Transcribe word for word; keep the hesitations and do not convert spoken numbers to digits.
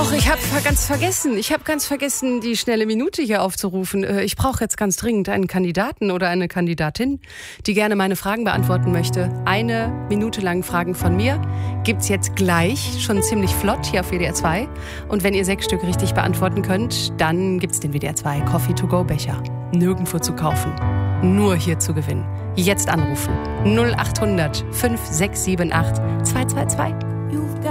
Och, ich habe ganz vergessen. Ich habe ganz vergessen, die schnelle Minute hier aufzurufen. Ich brauche jetzt ganz dringend einen Kandidaten oder eine Kandidatin, die gerne meine Fragen beantworten möchte. Eine Minute lang Fragen von mir gibt's jetzt gleich, schon ziemlich flott hier auf W D R zwei. Und wenn ihr sechs Stück richtig beantworten könnt, dann gibt's den W D R zwei Coffee-to-go-Becher. Nirgendwo zu kaufen, nur hier zu gewinnen. Jetzt anrufen. null acht hundert fünf sechs sieben acht zwei zwei zwei.